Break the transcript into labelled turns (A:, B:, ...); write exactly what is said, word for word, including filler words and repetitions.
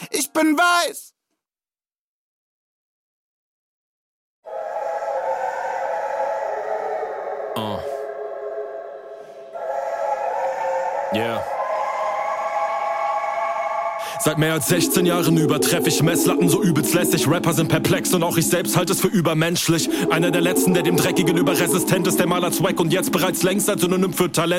A: ich bin weiß.
B: Oh. Yeah. Seit mehr als sechzehn Jahren übertreffe ich Messlatten so übelst lässig. Rapper sind perplex und auch ich selbst halte es für übermenschlich. Einer der letzten, der dem Dreck gegenüber resistent ist, der Maler Zweck und jetzt bereits längst als Synonym für Talent